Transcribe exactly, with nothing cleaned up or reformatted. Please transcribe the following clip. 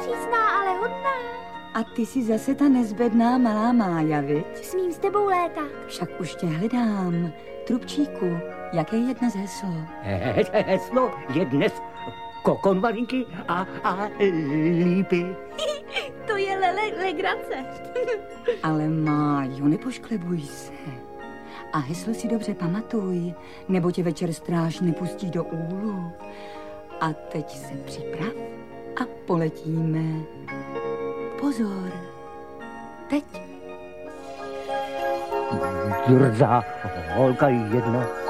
Přísná, ale hodná. A ty jsi zase ta nezbedná malá Mája, viď? Smím s tebou létat. Však už tě hledám. Trubčíku, jaké je dnes heslo? Heslo je dnes kokon malinky a, a lípy. To je le, le, legrace. Ale Májo, nepošklebuj se. A heslo si dobře pamatuj, nebo tě večer stráž nepustí do úlu. A teď se připrav a poletíme. Pozor, teď. Drzá holka jedna